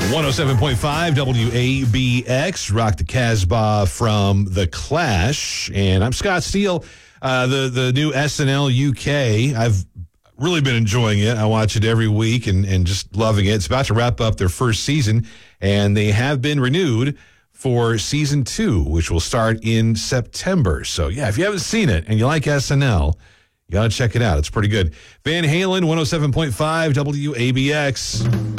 107.5 WABX, Rock the Casbah from The Clash. And I'm Scott Steele. The new SNL UK, I've really been enjoying it. I watch it every week and just loving it. It's about to wrap up their first season, and they have been renewed for season 2, which will start in September. So, yeah, if you haven't seen it and you like SNL, you got to check it out. It's pretty good. Van Halen, 107.5 WABX.